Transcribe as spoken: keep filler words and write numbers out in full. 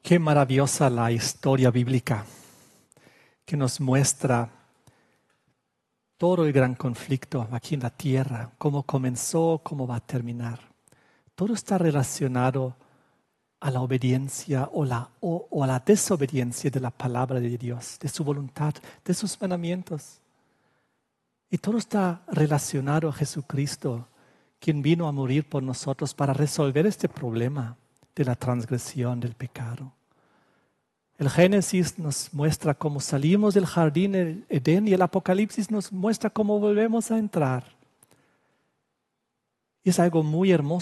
Qué maravillosa la historia bíblica que nos muestra todo el gran conflicto aquí en la tierra, cómo comenzó, cómo va a terminar. Todo está relacionado a la obediencia o, la, o, o a la desobediencia de la palabra de Dios, de su voluntad, de sus mandamientos. Y todo está relacionado a Jesucristo, quien vino a morir por nosotros para resolver este problema de la transgresión, del pecado. El Génesis nos muestra cómo salimos del jardín del Edén y el Apocalipsis nos muestra cómo volvemos a entrar. Y es algo muy hermoso.